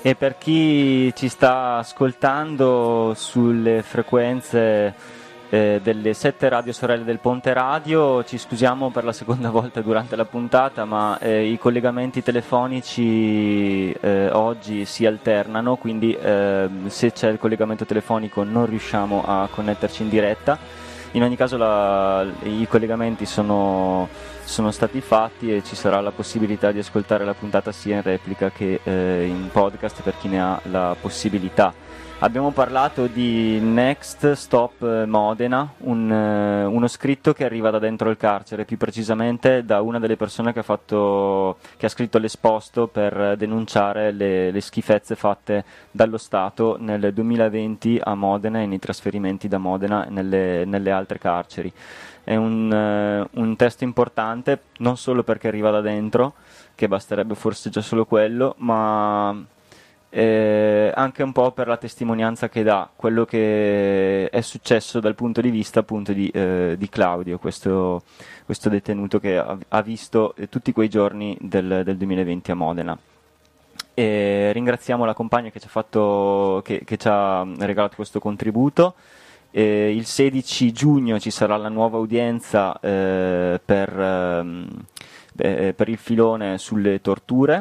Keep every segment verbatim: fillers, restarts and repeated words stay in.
E per chi ci sta ascoltando sulle frequenze eh, delle sette radio sorelle del Ponte Radio, ci scusiamo per la seconda volta durante la puntata, ma eh, i collegamenti telefonici eh, oggi si alternano, quindi eh, se c'è il collegamento telefonico non riusciamo a connetterci in diretta. In ogni caso la, i collegamenti sono, sono stati fatti e ci sarà la possibilità di ascoltare la puntata sia in replica che eh, in podcast per chi ne ha la possibilità. Abbiamo parlato di Next Stop Modena, un, eh, uno scritto che arriva da dentro il carcere, più precisamente da una delle persone che ha, fatto, che ha scritto l'esposto per denunciare le, le schifezze fatte dallo Stato nel duemilaventi a Modena e nei trasferimenti da Modena nelle, nelle altre carceri. È un, eh, un testo importante, non solo perché arriva da dentro, che basterebbe forse già solo quello, ma Eh, anche un po' per la testimonianza che dà, quello che è successo dal punto di vista appunto di, eh, di Claudio, questo, questo detenuto che ha, ha visto eh, tutti quei giorni del, del duemilaventi a Modena. E ringraziamo la compagna che ci ha, fatto, che, che ci ha regalato questo contributo. Eh, il sedici giugno ci sarà la nuova udienza eh, per, ehm, eh, per il filone sulle torture.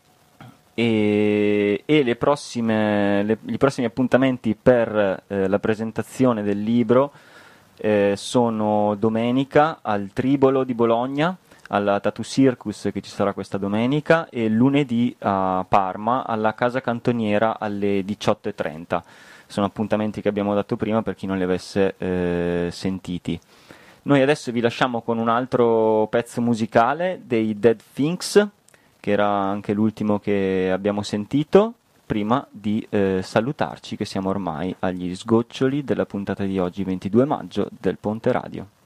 E, e le prossime, le, i prossimi appuntamenti per eh, la presentazione del libro eh, sono domenica al Tribolo di Bologna, alla Tattoo Circus che ci sarà questa domenica, e lunedì a Parma alla Casa Cantoniera alle diciotto e trenta. Sono appuntamenti che abbiamo dato prima per chi non li avesse eh, sentiti. Noi adesso vi lasciamo con un altro pezzo musicale dei Dead Things, che era anche l'ultimo che abbiamo sentito, prima di eh, salutarci, che siamo ormai agli sgoccioli della puntata di oggi, ventidue maggio, del Ponte Radio.